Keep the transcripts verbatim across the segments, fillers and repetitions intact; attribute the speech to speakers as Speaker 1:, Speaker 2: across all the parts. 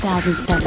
Speaker 1: thousand seven.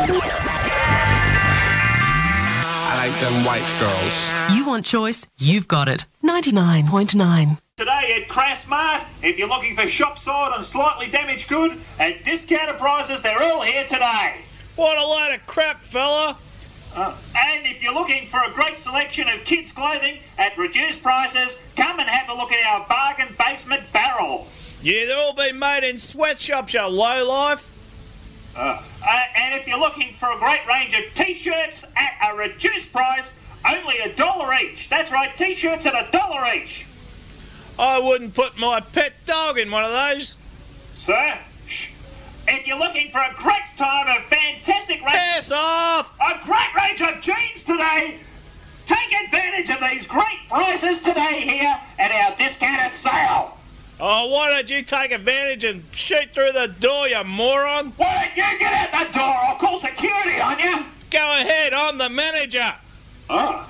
Speaker 2: I like them white girls.
Speaker 3: You want choice? You've got it. ninety-nine point nine.
Speaker 4: Today at Crassmart, if you're looking for shop sold and slightly damaged good at discounted prices, they're all here today.
Speaker 5: What a load of crap, fella.
Speaker 4: Uh, and if you're looking for a great selection of kids' clothing at reduced prices, come and have a look at our bargain basement barrel.
Speaker 5: Yeah, they're all been made in sweatshops, you lowlife.
Speaker 4: Uh, uh, and if you're looking for a great range of T-shirts at a reduced price, only a dollar each. That's right, T-shirts at a dollar each.
Speaker 5: I wouldn't put my pet dog in one of those.
Speaker 4: Sir, shh. If you're looking for a great time of fantastic range...
Speaker 5: Piss off!
Speaker 4: A great range of jeans today, take advantage of these great prices today here at our discounted sale.
Speaker 5: Oh, why don't you take advantage and shoot through the door, you moron?
Speaker 4: Why don't you get out that door? I'll call security on you.
Speaker 5: Go ahead, I'm the manager.
Speaker 4: Oh.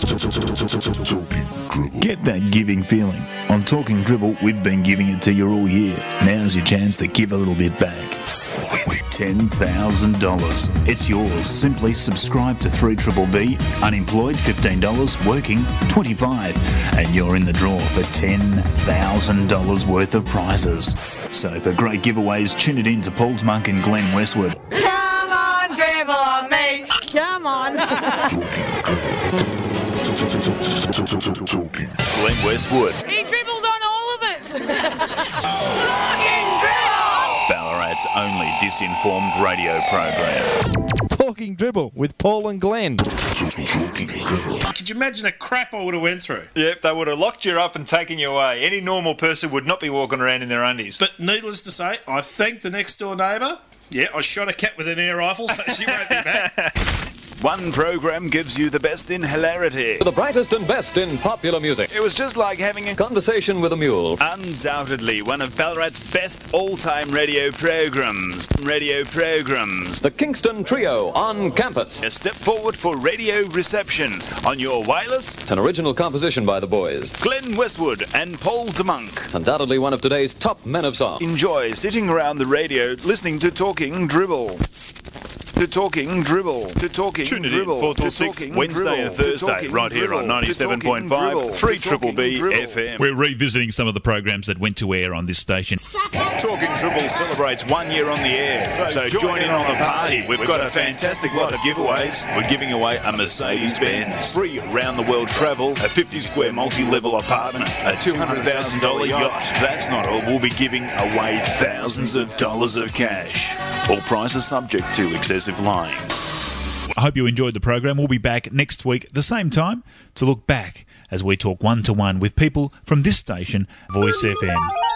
Speaker 6: Get that giving feeling. On Talking Dribble, we've been giving it to you all year. Now's your chance to give a little bit back. ten thousand dollars. It's yours. Simply subscribe to three B B B. Unemployed, fifteen dollars. Working, twenty-five dollars. And you're in the draw for ten thousand dollars worth of prizes. So for great giveaways, tune it in to Paul Monk and Glenn Westwood.
Speaker 7: Come on, dribble on me. Come on.
Speaker 6: Glenn Westwood.
Speaker 7: He dribbles on all of us. Talking Dribble!
Speaker 6: Ballarat's only disinformed radio program.
Speaker 8: Talking Dribble with Paul and Glenn.
Speaker 5: Could you imagine the crap I would have went through?
Speaker 9: Yep, they would have locked you up and taken you away. Any normal person would not be walking around in their undies.
Speaker 5: But needless to say, I thanked the next door neighbour. Yeah, I shot a cat with an air rifle, so she won't be back.
Speaker 6: One program gives you the best in hilarity.
Speaker 10: The brightest and best in popular music.
Speaker 6: It was just like having a
Speaker 10: conversation with a mule.
Speaker 6: Undoubtedly one of Ballarat's best all-time radio programs. Radio programs.
Speaker 10: The Kingston Trio on campus.
Speaker 6: A step forward for radio reception on your wireless.
Speaker 10: An original composition by the boys.
Speaker 6: Glenn Westwood and Paul DeMonk.
Speaker 10: Undoubtedly one of today's top men of song.
Speaker 6: Enjoy sitting around the radio listening to Talking Dribble. To Talking Dribble. To Talking
Speaker 9: Tune it
Speaker 6: Dribble.
Speaker 9: in four till six, Wednesday and Thursday, right here on ninety-seven point five, three B B B F M.
Speaker 11: We're revisiting some of the programs that went to air on this station.
Speaker 6: Talking Dribble celebrates one year on the air, so, so join in on the party. We've got a fantastic lot of giveaways. We're giving away a Mercedes-Benz, free round-the-world travel, a fifty square multi-level apartment, a two hundred thousand dollars yacht. That's not all. We'll be giving away thousands of dollars of cash. All prices subject to excessive lying.
Speaker 11: I hope you enjoyed the program. We'll be back next week at the same time to look back as we talk one-to-one with people from this station, Voice F M.